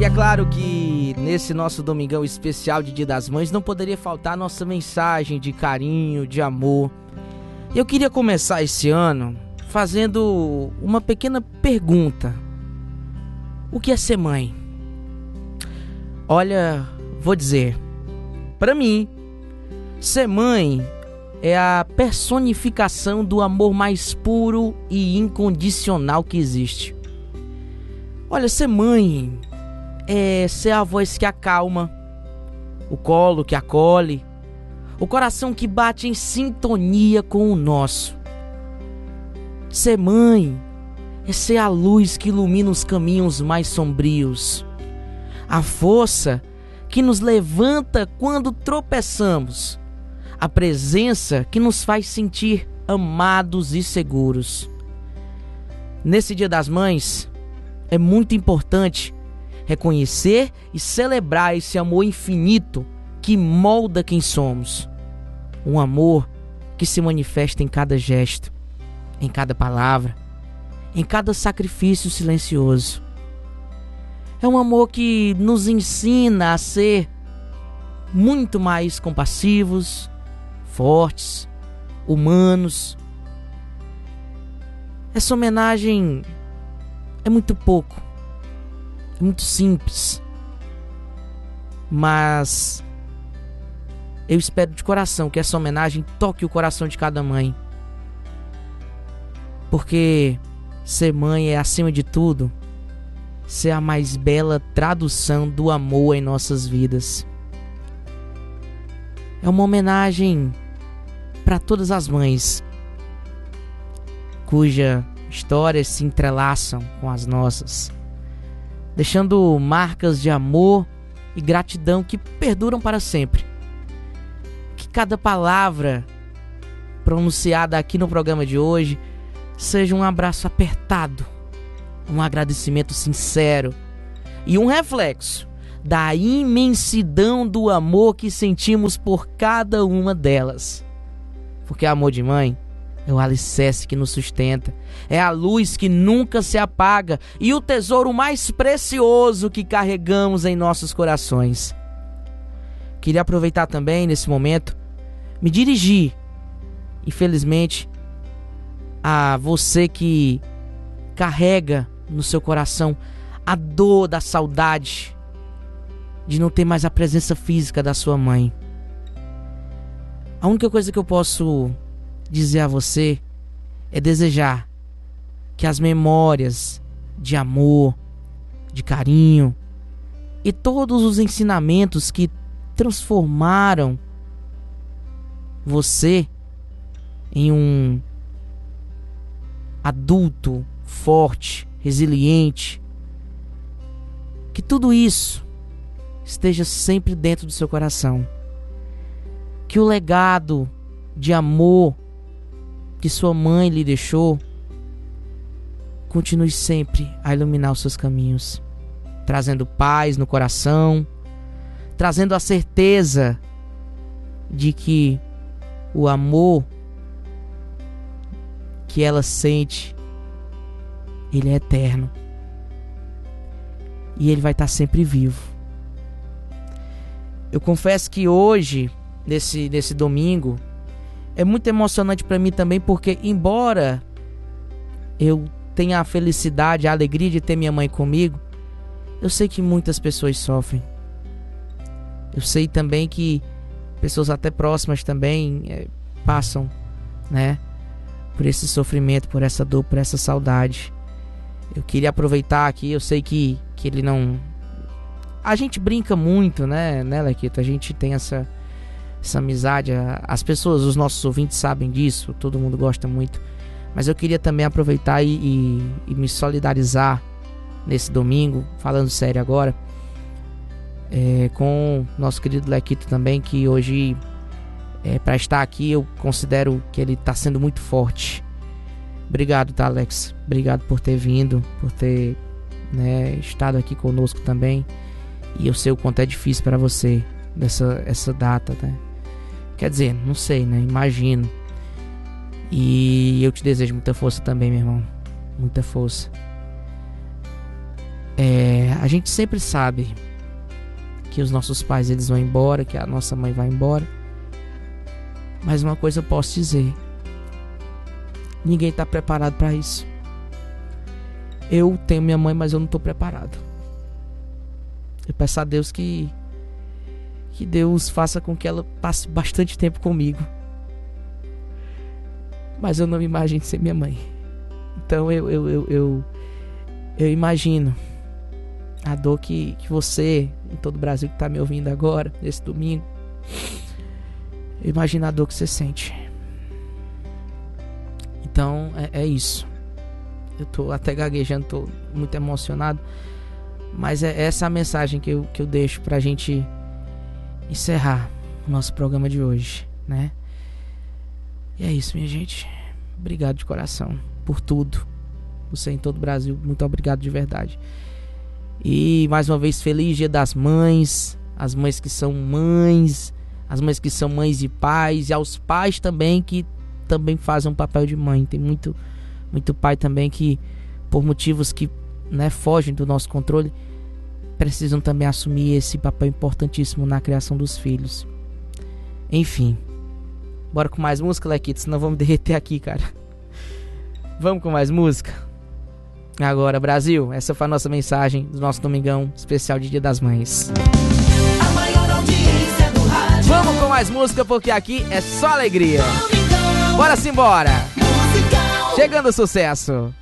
E é claro que nesse nosso domingão especial de Dia das Mães não poderia faltar a nossa mensagem de carinho, de amor. Eu queria começar esse ano fazendo uma pequena pergunta. O que é ser mãe? Olha, vou dizer, para mim, ser mãe é a personificação do amor mais puro e incondicional que existe. Olha, ser mãe é ser a voz que acalma, o colo que acolhe, o coração que bate em sintonia com o nosso. Ser mãe é ser a luz que ilumina os caminhos mais sombrios, a força que nos levanta quando tropeçamos, a presença que nos faz sentir amados e seguros. Nesse Dia das Mães, é muito importante reconhecer e celebrar esse amor infinito que molda quem somos. Um amor que se manifesta em cada gesto, em cada palavra, em cada sacrifício silencioso. É um amor que nos ensina a ser muito mais compassivos, fortes, humanos. Essa homenagem é muito pouco, é muito simples, mas eu espero de coração que essa homenagem toque o coração de cada mãe, porque ser mãe é, acima de tudo, ser a mais bela tradução do amor em nossas vidas. É uma homenagem para todas as mães cuja histórias se entrelaçam com as nossas, deixando marcas de amor e gratidão que perduram para sempre. Que cada palavra pronunciada aqui no programa de hoje seja um abraço apertado, um agradecimento sincero e um reflexo da imensidão do amor que sentimos por cada uma delas. Porque amor de mãe é o alicerce que nos sustenta, é a luz que nunca se apaga e o tesouro mais precioso que carregamos em nossos corações. Queria aproveitar também nesse momento, me dirigir, infelizmente, a você que carrega no seu coração a dor da saudade de não ter mais a presença física da sua mãe. A única coisa que eu posso dizer a você é desejar que as memórias de amor, de carinho e todos os ensinamentos que transformaram você em um adulto forte, resiliente, que tudo isso esteja sempre dentro do seu coração. Que o legado de amor que sua mãe lhe deixou continue sempre a iluminar os seus caminhos, trazendo paz no coração, trazendo a certeza de que o amor que ela sente, ele é eterno e ele vai estar sempre vivo. Eu confesso que hoje, nesse domingo, é muito emocionante para mim também, porque embora eu tenha a felicidade, a alegria de ter minha mãe comigo, eu sei que muitas pessoas sofrem. Eu sei também que pessoas até próximas também passam, né, por esse sofrimento, por essa dor, por essa saudade. Eu queria aproveitar aqui, eu sei que ele não... A gente brinca muito, né, Lequito? A gente tem essa amizade, as pessoas, os nossos ouvintes sabem disso, todo mundo gosta muito. Mas eu queria também aproveitar e me solidarizar nesse domingo, falando sério agora, com nosso querido Lequito também, que hoje, para estar aqui, eu considero que ele está sendo muito forte. Obrigado, tá, Alex? Obrigado por ter vindo, por ter, né, estado aqui conosco também. E eu sei o quanto é difícil para você essa data, né? Quer dizer, não sei, né? Imagino. E eu te desejo muita força também, meu irmão. Muita força. A gente sempre sabe que os nossos pais eles vão embora, que a nossa mãe vai embora. Mas uma coisa eu posso dizer: ninguém está preparado para isso. Eu tenho minha mãe, mas eu não estou preparado. Eu peço a Deus que Deus faça com que ela passe bastante tempo comigo. Mas eu não me imagino ser minha mãe. Então eu imagino a dor que você, em todo o Brasil que está me ouvindo agora, nesse domingo, eu imagino a dor que você sente. Então é isso. Eu tô até gaguejando, tô muito emocionado. Mas é essa a mensagem que eu deixo pra gente encerrar o nosso programa de hoje, né? E é isso, minha gente. Obrigado de coração por tudo. Você em todo o Brasil, muito obrigado de verdade. E mais uma vez, feliz Dia das Mães. As mães que são mães, as mães que são mães e pais, e aos pais também que também fazem um papel de mãe. Tem muito pai também que, por motivos que, né, fogem do nosso controle, precisam também assumir esse papel importantíssimo na criação dos filhos. Enfim, bora com mais música, Lequito, senão vamos derreter aqui, cara. Vamos com mais música? Agora, Brasil, essa foi a nossa mensagem do nosso domingão especial de Dia das Mães. A maior audiência do rádio. Vamos com mais música, porque aqui é só alegria. Domingão. Bora simbora. Musical. Chegando o sucesso.